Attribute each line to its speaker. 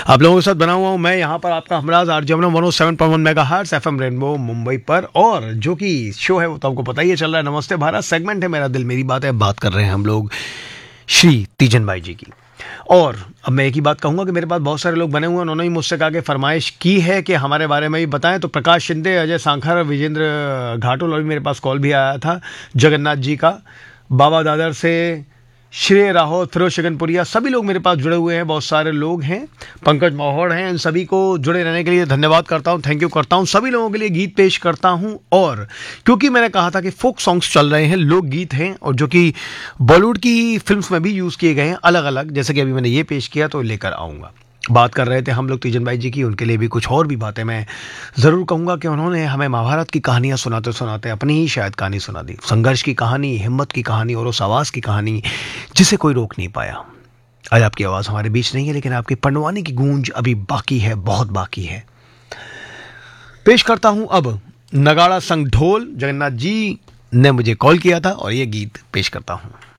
Speaker 1: आप लोगों के साथ बना हुआ हूं मैं यहाँ पर आपका Humraaz RJ 107.1 megahertz FM rainbow Mumbai पर। और जो कि शो है वो तो आपको पता ही है चल रहा है। नमस्ते भारत सेगमेंट है, मेरा दिल मेरी बात है। बात कर रहे हैं हम लोग श्री तीजन भाई जी की। और अब मैं एक ही बात कहूंगा कि मेरे पास बहुत सारे लोग बने हुए हैं, उन्होंने ही मुझसे कहा कि फरमाइश की है कि हमारे बारे में भी बताएं। तो प्रकाश शिंदे, अजय सांखर, विजेंद्र घाटुल, और भी मेरे पास कॉल भी आया था जगन्नाथ जी का, बाबा दादर से श्रेय राहो, फिरोज शगनपुरिया, सभी लोग मेरे पास जुड़े हुए हैं। बहुत सारे लोग हैं, पंकज मौहड़ हैं। इन सभी को जुड़े रहने के लिए धन्यवाद करता हूं, थैंक यू करता हूं। सभी लोगों के लिए गीत पेश करता हूं। और क्योंकि मैंने कहा था कि फोक सॉन्ग्स चल रहे हैं, लोक गीत हैं, और जो कि बॉलीवुड की फिल्म्स में भी यूज़ किए गए हैं अलग अलग, जैसे कि अभी मैंने ये पेश किया तो लेकर आऊँगा। बात कर रहे थे हम लोग तीजन भाई जी की, उनके लिए भी कुछ और भी बातें मैं ज़रूर कहूँगा कि उन्होंने हमें महाभारत की कहानियाँ सुनाते सुनाते अपनी ही शायद कहानी सुना दी। संघर्ष की कहानी, हिम्मत की कहानी और उस आवाज़ की कहानी जिसे कोई रोक नहीं पाया। आज आपकी आवाज़ हमारे बीच नहीं है, लेकिन आपकी पंडवानी की गूंज अभी बाकी है, बहुत बाकी है। पेश करता हूँ अब नगाड़ा संग ढोल। जगन्नाथ जी ने मुझे कॉल किया था और ये गीत पेश करता हूँ।